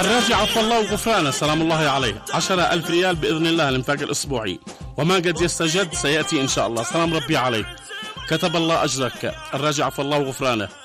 الراجع عفو الله وغفرانه سلام الله عليه 10,000 ريال بإذن الله الإنفاق الأسبوعي، وما قد يستجد سيأتي إن شاء الله. سلام ربي عليك، كتب الله أجرك. الراجع عفو الله وغفرانه.